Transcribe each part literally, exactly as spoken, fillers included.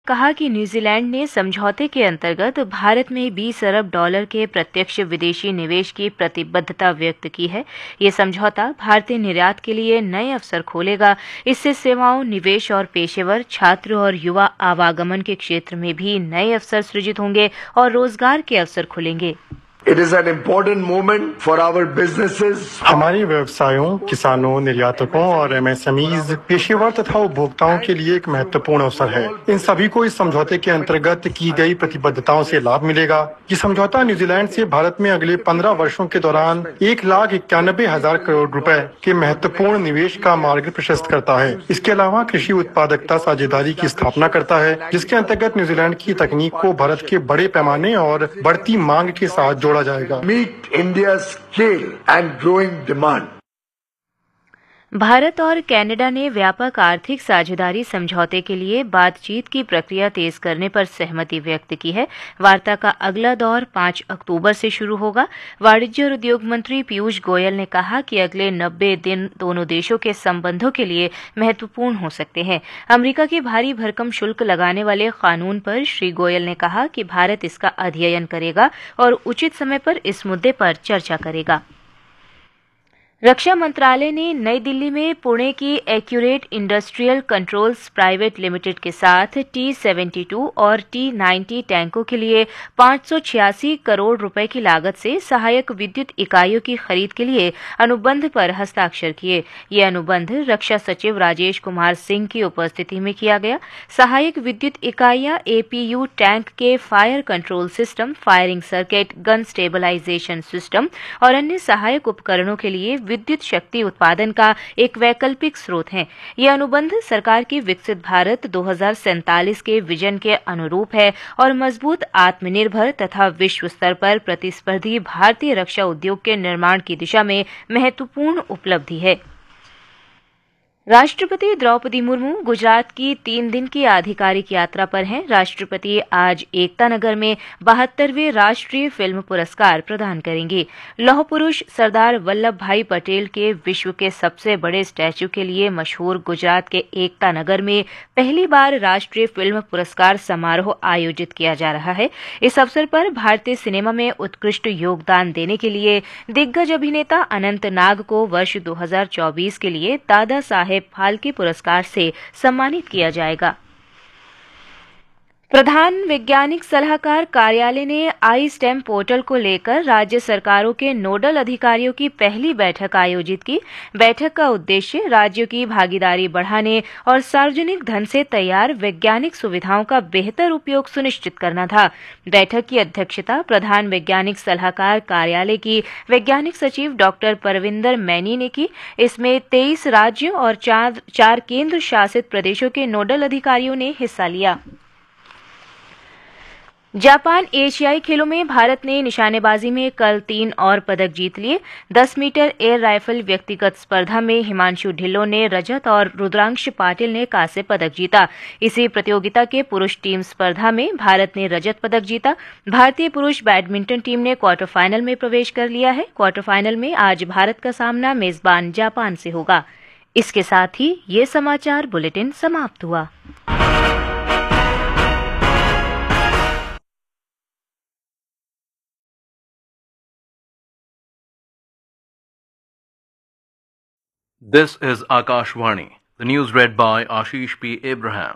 कहा कि न्यूजीलैंड ने समझौते के अंतर्गत भारत में बीस अरब डॉलर के प्रत्यक्ष विदेशी निवेश की प्रतिबद्धता व्यक्त की है। ये समझौता भारतीय निर्यात के लिए नए अवसर खोलेगा। इससे सेवाओं, निवेश और पेशेवर, छात्र और युवा आवागमन के क्षेत्र में भी नए अवसर सृजित होंगे और रोजगार के अवसर खुलेंगे। It is an important moment for our businesses. हमारे व्यवसायों, किसानों, निर्यातकों और एमएसएमईज, पेशेवर तथा उपभोक्ताओं के लिए एक महत्वपूर्ण अवसर है। इन सभी को इस समझौते के अंतर्गत की गई प्रतिबद्धताओं से लाभ मिलेगा। ये समझौता न्यूजीलैंड से भारत में अगले पंद्रह वर्षों के दौरान एक लाख इक्यानबे हजार करोड़ रुपए के महत्वपूर्ण निवेश का मार्ग प्रशस्त करता है। इसके अलावा कृषि उत्पादकता साझेदारी की स्थापना करता है, जिसके अंतर्गत न्यूजीलैंड की तकनीक को भारत के बड़े पैमाने और बढ़ती मांग के साथ जोड़ा जाएगा। Meet India's scale and growing demand. Bharat और कनाडा ने व्यापक आर्थिक साझेदारी समझौते के लिए बातचीत की प्रक्रिया तेज करने पर सहमति व्यक्त की है। वार्ता का अगला दौर पाँच अक्टूबर से शुरू होगा। वाणिज्य और उद्योग मंत्री पीयूष गोयल ने कहा कि अगले नब्बे दिन दोनों देशों के संबंधों के लिए महत्वपूर्ण हो सकते हैं। अमेरिका के भारी भरकम शुल्क लगाने वाले कानून पर श्री गोयल ने कहा कि भारत इसका अध्ययन करेगा और उचित समय पर इस मुद्दे पर चर्चा करेगा। रक्षा मंत्रालय ने नई दिल्ली में पुणे की accurate industrial controls private limited के साथ टी सेवेंटी टू और टी नाइंटी टैंकों के लिए पाँच सौ छियासी करोड़ रुपए की लागत से सहायक विद्युत इकाइयों की खरीद के लिए अनुबंध पर हस्ताक्षर किए। ये अनुबंध रक्षा सचिव राजेश कुमार सिंह की उपस्थिति में किया गया। सहायक विद्युत इकाइयां एपीयू टैंक के fire control system, firing circuit, gun stabilization system और अन्य सहायक उपकरणों के लिए विद्युत शक्ति उत्पादन का एक वैकल्पिक स्रोत है। यह अनुबंध सरकार की विकसित भारत दो हज़ार सैंतालीस के विजन के अनुरूप है और मजबूत, आत्मनिर्भर तथा विश्व स्तर पर प्रतिस्पर्धी भारतीय रक्षा उद्योग के निर्माण की दिशा में महत्वपूर्ण उपलब्धि है। राष्ट्रपति द्रौपदी मुर्मू गुजरात की तीन दिन की आधिकारिक यात्रा पर हैं। राष्ट्रपति आज एकता नगर में बहत्तरवें राष्ट्रीय फिल्म पुरस्कार प्रदान करेंगे। लौह पुरुष सरदार वल्लभ भाई पटेल के विश्व के सबसे बड़े स्टैच्यू के लिए मशहूर गुजरात के एकता नगर में पहली बार राष्ट्रीय फिल्म पुरस्कार समारोह आयोजित किया जा रहा है। इस अवसर पर भारतीय सिनेमा में उत्कृष्ट योगदान देने के लिए दिग्गज अभिनेता अनंत नाग को वर्ष दो हज़ार चौबीस के लिए दादा साहेब फाल्के पुरस्कार से सम्मानित किया जाएगा। प्रधान वैज्ञानिक सलाहकार कार्यालय ने आई स्टेम पोर्टल को लेकर राज्य सरकारों के नोडल अधिकारियों की पहली बैठक आयोजित की। बैठक का उद्देश्य राज्यों की भागीदारी बढ़ाने और सार्वजनिक धन से तैयार वैज्ञानिक सुविधाओं का बेहतर उपयोग सुनिश्चित करना था। बैठक की अध्यक्षता प्रधान वैज्ञानिक सलाहकार कार्यालय की वैज्ञानिक सचिव डॉक्टर परविंदर मैनी ने की। इसमें तेईस राज्यों और चार, चार केंद्र शासित प्रदेशों के नोडल अधिकारियों ने हिस्सा लिया। जापान एशियाई खेलों में भारत ने निशानेबाजी में कल तीन और पदक जीत लिए। दस मीटर एयर राइफल व्यक्तिगत स्पर्धा में हिमांशु ढिल्लों ने रजत और रुद्रांश पाटिल ने कांस्य पदक जीता। इसी प्रतियोगिता के पुरुष टीम स्पर्धा में भारत ने रजत पदक जीता। भारतीय पुरुष बैडमिंटन टीम ने क्वार्टर फाइनल में प्रवेश कर लिया है। क्वार्टर फाइनल में आज भारत का सामना मेजबान जापान से होगा। इसके साथ ही ये समाचार बुलेटिन समाप्त हुआ। This is Akashvani. The news read by Ashish P. Abraham.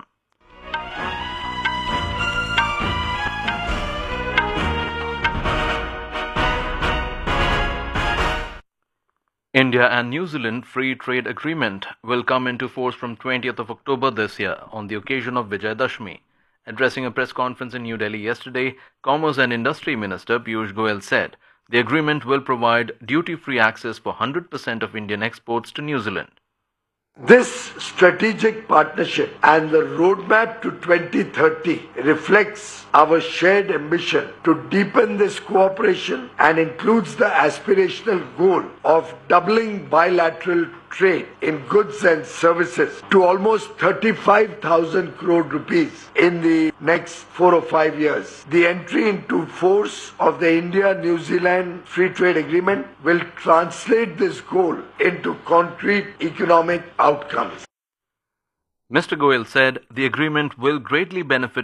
India and New Zealand Free Trade Agreement will come into force from twentieth of October this year on the occasion of Vijayadashmi. Addressing a press conference in New Delhi yesterday, Commerce and Industry Minister Piyush Goyal said the agreement will provide duty-free access for one hundred percent of Indian exports to New Zealand. This strategic partnership and the roadmap to twenty thirty reflects our shared ambition to deepen this cooperation and includes the aspirational goal of doubling bilateral trade in goods and services to almost thirty-five thousand crore rupees in the next four or five years. The entry into force of the India-New Zealand Free Trade Agreement will translate this goal into concrete economic outcomes. Mister Goyal said the agreement will greatly benefit